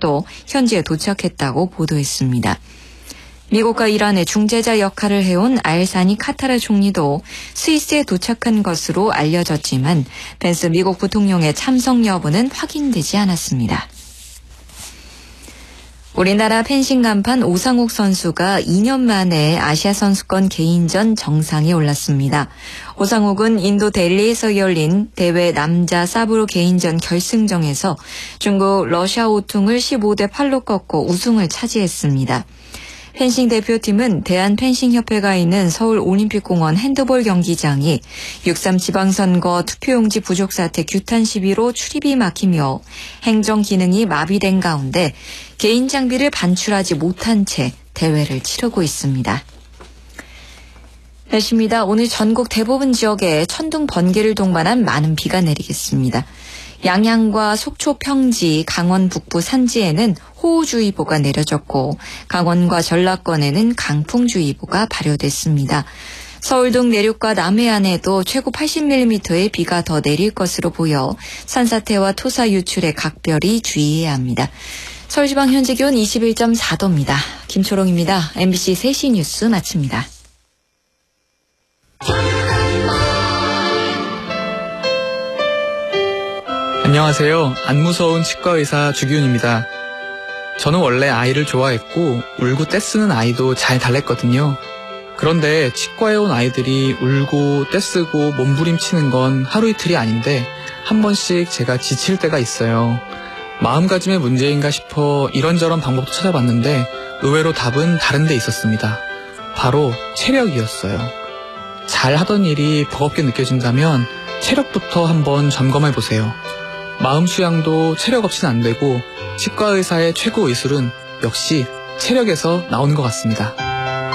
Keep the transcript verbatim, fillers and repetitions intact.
중에서도 현지에 도착했다고 보도했습니다. 미국과 이란의 중재자 역할을 해온 알사니 카타르 총리도 스위스에 도착한 것으로 알려졌지만 펜스 미국 부통령의 참석 여부는 확인되지 않았습니다. 우리나라 펜싱 간판 오상욱 선수가 이 년 만에 아시아 선수권 개인전 정상에 올랐습니다. 오상욱은 인도 델리에서 열린 대회 남자 사브로 개인전 결승전에서 중국 러시아 오퉁을 십오 대 팔로 꺾고 우승을 차지했습니다. 펜싱 대표팀은 대한펜싱협회가 있는 서울올림픽공원 핸드볼 경기장이 육삼 지방선거 투표용지 부족 사태 규탄 시비로 출입이 막히며 행정 기능이 마비된 가운데 개인 장비를 반출하지 못한 채 대회를 치르고 있습니다. 날씨입니다. 오늘 전국 대부분 지역에 천둥 번개를 동반한 많은 비가 내리겠습니다. 양양과 속초, 평지, 강원 북부 산지에는 호우주의보가 내려졌고 강원과 전라권에는 강풍주의보가 발효됐습니다. 서울 등 내륙과 남해안에도 최고 팔십 밀리미터의 비가 더 내릴 것으로 보여 산사태와 토사 유출에 각별히 주의해야 합니다. 서울지방 현재 기온 이십일 점 사 도입니다. 김초롱입니다. 엠비씨 세 시 뉴스 마칩니다. 안녕하세요. 안 무서운 치과의사 주기훈입니다. 저는 원래 아이를 좋아했고 울고 떼쓰는 아이도 잘 달랬거든요. 그런데 치과에 온 아이들이 울고 떼쓰고 몸부림치는 건 하루 이틀이 아닌데 한 번씩 제가 지칠 때가 있어요. 마음가짐의 문제인가 싶어 이런저런 방법도 찾아봤는데 의외로 답은 다른 데 있었습니다. 바로 체력이었어요. 잘 하던 일이 버겁게 느껴진다면 체력부터 한번 점검해보세요. 마음 수양도 체력 없이는 안 되고 치과 의사의 최고 의술은 역시 체력에서 나오는 것 같습니다.